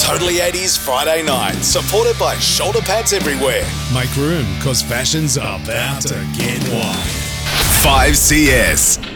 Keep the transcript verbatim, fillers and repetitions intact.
Totally eighties Friday night, supported by shoulder pads everywhere. Make room, cause fashion's about to get wide. five C S.